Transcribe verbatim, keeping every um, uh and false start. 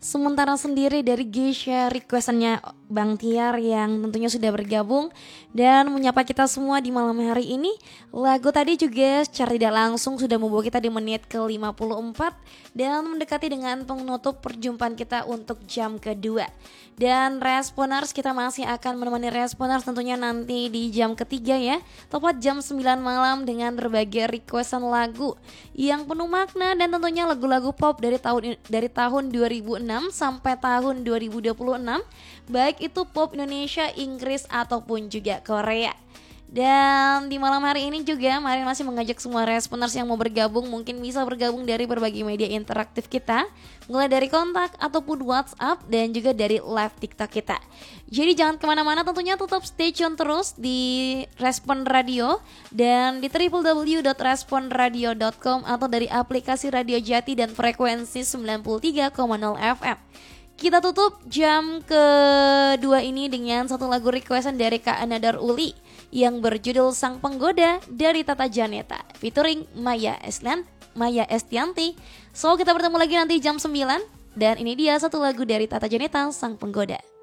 Sementara sendiri dari Geisha requestannya Bang Tiar yang tentunya sudah bergabung dan menyapa kita semua di malam hari ini. Lagu tadi juga secara tidak langsung sudah membawa kita di menit ke lima puluh empat dan mendekati dengan penutup perjumpaan kita untuk jam kedua. Dan Responers, kita masih akan menemani Responers tentunya nanti di jam ketiga ya, tepat jam sembilan malam dengan berbagai requestan lagu yang penuh makna dan tentunya lagu-lagu pop dari tahun dari tahun dua ribu enam sampai tahun dua ribu dua puluh enam, baik itu pop Indonesia, Inggris ataupun juga Korea. Dan di malam hari ini juga Marin masih mengajak semua Responers yang mau bergabung, mungkin bisa bergabung dari berbagai media interaktif kita, mulai dari kontak ataupun WhatsApp dan juga dari live TikTok kita. Jadi jangan kemana-mana, tentunya tetap stay tune terus di Respon Radio dan di w w w dot respon radio dot com atau dari aplikasi Radio Jati dan frekuensi sembilan puluh tiga koma nol F M. Kita tutup jam kedua ini dengan satu lagu requestan dari Kak Anadar Uli yang berjudul Sang Penggoda dari Tata Janeta featuring Maya Eslan, Maya Estianti. So kita bertemu lagi nanti jam sembilan dan ini dia satu lagu dari Tata Janeta, Sang Penggoda.